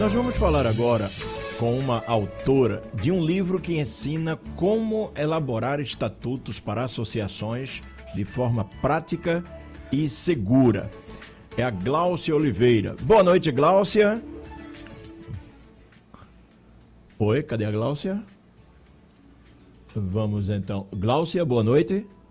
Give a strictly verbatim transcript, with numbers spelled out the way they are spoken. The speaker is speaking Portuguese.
Nós vamos falar agora com uma autora de um livro que ensina como elaborar estatutos para associações de forma prática e segura. É a Gláucia Oliveira. Boa noite, Gláucia. Oi, cadê a Gláucia? Vamos então. Gláucia, boa noite.